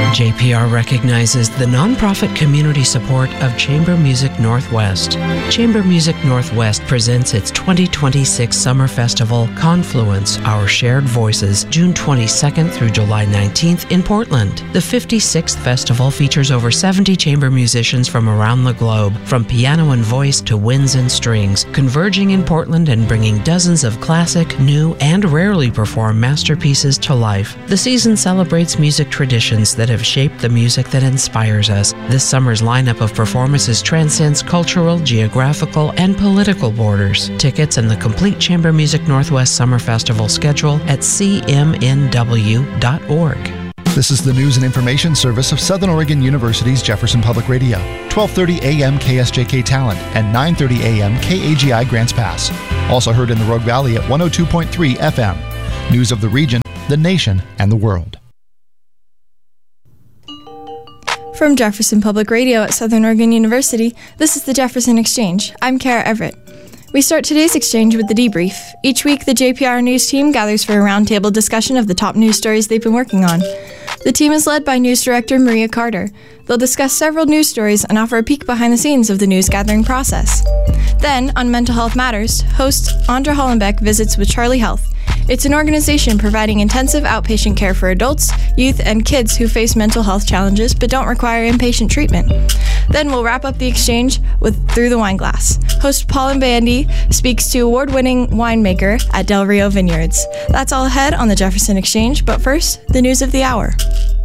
JPR recognizes the nonprofit community support of Chamber Music Northwest. Chamber Music Northwest presents its 2026 Summer Festival, Confluence, Our Shared Voices, June 22nd through July 19th in Portland. The 56th festival features over 70 chamber musicians from around the globe, from piano and voice to winds and strings, converging in Portland and bringing dozens of classic, new, and rarely performed masterpieces to life. The season celebrates music traditions that have shaped the music that inspires us. This summer's lineup of performances transcends cultural, geographical, and political borders. Tickets and the complete Chamber Music Northwest Summer Festival schedule at cmnw.org. This is the news and information service of Southern Oregon University's Jefferson Public Radio. 12:30 a.m. KSJK Talent and 9:30 a.m. KAGI Grants Pass. Also heard in the Rogue Valley at 102.3 FM. News of the region, the nation, and the world. From Jefferson Public Radio at Southern Oregon University, this is the Jefferson Exchange. I'm Kara Everett. We start today's exchange with the debrief. Each week, the JPR News team gathers for a roundtable discussion of the top news stories they've been working on. The team is led by News Director Maria Carter. They'll discuss several news stories and offer a peek behind the scenes of the news gathering process. Then, on Mental Health Matters, host Andra Hollenbeck visits with Charlie Health. It's an organization providing intensive outpatient care for adults, youth, and kids who face mental health challenges but don't require inpatient treatment. Then we'll wrap up the exchange with Through the Wine Glass. Host Paul Bandy speaks to award-winning winemaker at Del Rio Vineyards. That's all ahead on the Jefferson Exchange, but first, the news of the hour.